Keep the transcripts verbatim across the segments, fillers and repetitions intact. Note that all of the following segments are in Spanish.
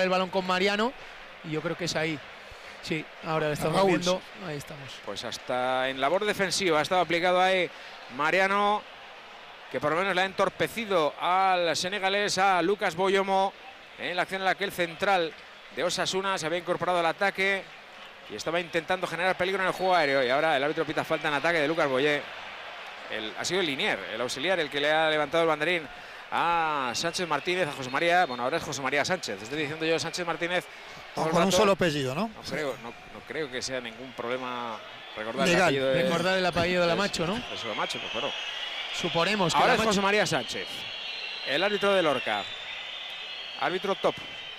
el balón con Mariano y yo creo que es ahí. Sí, ahora lo estamos Raúl. viendo, ahí estamos. Pues hasta en labor defensiva ha estado aplicado ahí Mariano, que por lo menos le ha entorpecido al senegalés, a Lucas Boyomo, en la acción en la que el central de Osasuna se había incorporado al ataque y estaba intentando generar peligro en el juego aéreo. Y ahora el árbitro pita falta en ataque de Lucas Boyé. El, ha sido el linier, el auxiliar, el que le ha levantado el banderín a Sánchez Martínez, a José María. Bueno, ahora es José María Sánchez. Estoy diciendo yo Sánchez Martínez. Con un solo apellido, ¿no? No creo, no, no creo que sea ningún problema recordar Legal. el apellido de, Recordar el apellido de la Macho, ¿no? Eso de Macho, pues bueno. Suponemos que Ahora la es Macho... José María Sánchez, el árbitro de Lorca. Árbitro top.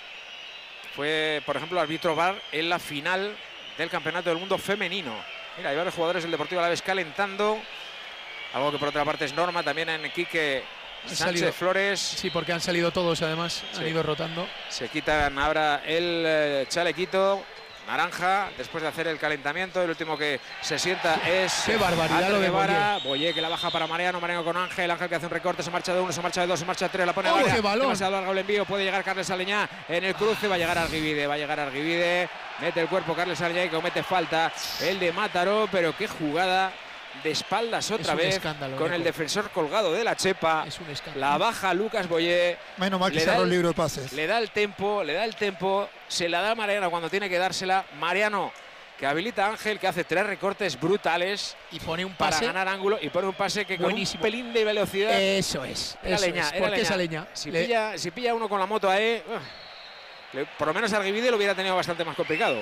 Fue, por ejemplo, árbitro V A R en la final del Campeonato del Mundo femenino. Mira, hay varios jugadores del Deportivo Alavés calentando. Algo que por otra parte es norma también en Quique Sánchez salido. Flores. Sí, porque han salido todos, además, Sí. han ido rotando. Se quitan ahora el eh, chalequito naranja después de hacer el calentamiento. El último que se sienta es Qué barbaridad Ander lo de Guevara. Boyé que la baja para Mariano, Mariano con Ángel, Ángel que hace un recorte, se marcha de uno, se marcha de dos, se marcha de tres, la pone ¡Oh, al área. qué balón! Demasiado largo el envío, puede llegar Carles Aleñá en el cruce, va a llegar Arguivide, va a llegar Arguivide, mete el cuerpo Carles Aleñá y comete falta el de Mataró, pero qué jugada de espaldas otra un vez escándalo, con Nico. el defensor colgado de la chepa. Es un escándalo. La baja Lucas Boyé. Menos mal que Le da cerró el el- libro de pases. Le da el tempo, le da el tempo, se la da a Mariano cuando tiene que dársela. Mariano que habilita a Ángel, que hace tres recortes brutales Y pone un para pase. ganar ángulo y pone un pase que con Buenísimo. un pelín de velocidad. Eso es. era Eso leña, es. era ¿Por qué leña. esa leña? Si, Le- pilla, si pilla uno con la moto ahí, uh, le- por lo menos Arguivide lo hubiera tenido bastante más complicado.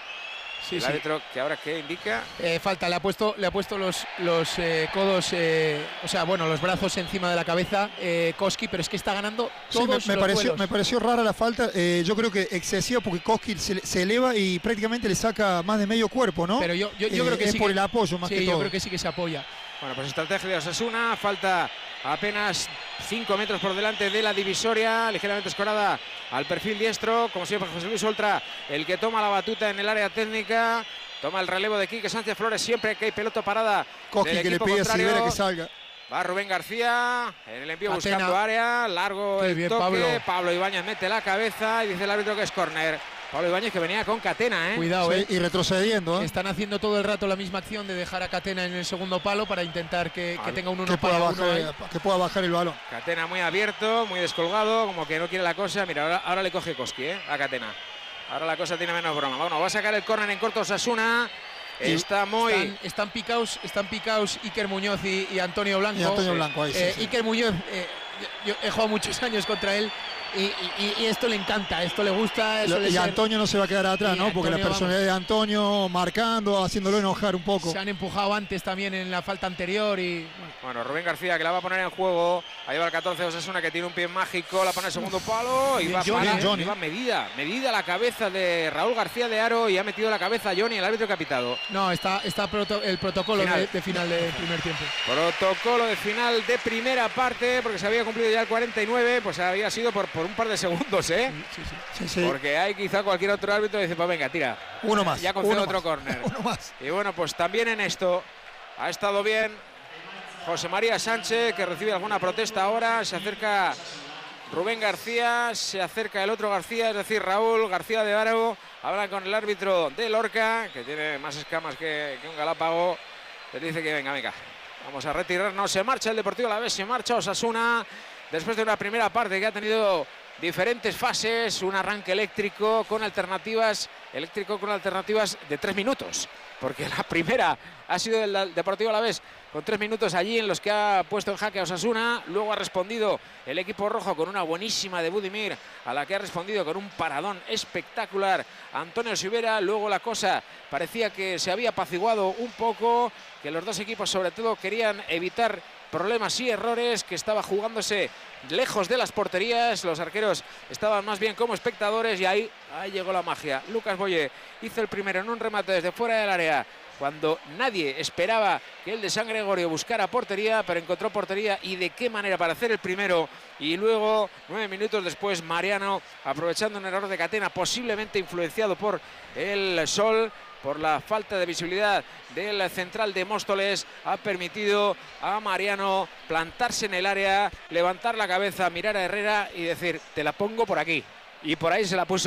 Sí, el sí. árbitro que ahora que indica. Eh, falta, le ha puesto, le ha puesto los, los eh, codos, eh, o sea, bueno, los brazos encima de la cabeza, eh, Koski, pero es que está ganando Sí, todos me, me los pareció, duelos. me pareció rara la falta. Eh, yo creo que excesiva porque Koski se, se eleva y prácticamente le saca más de medio cuerpo, ¿no? Pero yo, yo, yo Eh, creo que es sí. por que- el apoyo más sí, que yo todo. creo que sí que se apoya. Bueno, pues estrategia de Osasuna, falta apenas cinco metros por delante de la divisoria, ligeramente escorada al perfil diestro, como siempre José Luis Oltra, el que toma la batuta en el área técnica, toma el relevo de Quique Sánchez Flores siempre que hay pelota parada. Koski del que le equipo pide a contrario. Silvera que salga. Va Rubén García en el envío Catena. buscando área, largo Qué el bien, toque, Pablo. Pablo Ibáñez mete la cabeza y dice el árbitro que es córner. Pablo Ibáñez que venía con Catena, ¿eh? Cuidado, Sí, eh. y retrocediendo, ¿eh? Están haciendo todo el rato la misma acción de dejar a Catena en el segundo palo para intentar que, que Vale. tenga un uno que, pueda para uno bajar, ahí. que pueda bajar el balón. Catena muy abierto, muy descolgado, como que no quiere la cosa. Mira, ahora, ahora le coge Koski, ¿eh? A Catena. Ahora la cosa tiene menos broma. Bueno, va a sacar el córner en corto Osasuna. Y Está muy... Están, están picaos, están picaos Iker Muñoz y, y Antonio Blanco. Y Antonio Eh, Blanco, ahí sí, eh, sí. Iker Muñoz, eh, yo, yo he jugado muchos años contra él y, y- y esto le encanta, esto le gusta. Lo- suele y ser- Antonio no se va a quedar atrás, Y ¿no? Porque la Antonio, personalidad de Antonio marcando, haciéndolo enojar un poco. Se han empujado antes también en la falta anterior y bueno, Bueno, Rubén García que la va a poner en juego. Ahí va el catorce de Osasuna que tiene un pie mágico. La pone en segundo palo y Bien, va, Johnny, para- bien, Johnny. y va medida. Medida la cabeza de Raúl García de Aro y ha metido la cabeza a Johnny, el árbitro que ha pitado. no, está, está proto- el protocolo Final. de, de final de primer tiempo. Protocolo de final de primera parte, porque se había cumplido ya el cuarenta y nueve, pues había sido por, por un par de segundos, ¿eh? Sí, sí. Sí, sí. Porque hay quizá cualquier otro árbitro que dice, pues venga, tira. Uno más. Ya concede uno otro más, córner. Uno más. Y bueno, pues también en esto ha estado bien José María Sánchez, que recibe alguna protesta ahora. Se acerca Rubén García, se acerca el otro García, es decir, Raúl García de Aro. Habla con el árbitro de Lorca, que tiene más escamas que, que un galápago. Le dice que venga, venga, vamos a retirarnos. Se marcha el Deportivo Alavés, se marcha Osasuna. Después de una primera parte que ha tenido diferentes fases, un arranque eléctrico con alternativas, eléctrico con alternativas de tres minutos, porque la primera ha sido el Deportivo Alavés con tres minutos allí en los que ha puesto en jaque a Osasuna. Luego ha respondido el equipo rojo con una buenísima de Budimir, a la que ha respondido con un paradón espectacular Antonio Silvera. Luego la cosa parecía que se había apaciguado un poco, que los dos equipos sobre todo querían evitar problemas y errores, que estaba jugándose lejos de las porterías. Los arqueros estaban más bien como espectadores y ahí, ahí llegó la magia. Lucas Boyé hizo el primero en un remate desde fuera del área, cuando nadie esperaba que el de San Gregorio buscara portería, pero encontró portería, y de qué manera para hacer el primero. Y luego, nueve minutos después, Mariano, aprovechando un error de Catena, posiblemente influenciado por el sol, por la falta de visibilidad del central de Móstoles, ha permitido a Mariano plantarse en el área, levantar la cabeza, mirar a Herrera y decir, te la pongo por aquí. Y por ahí se la puso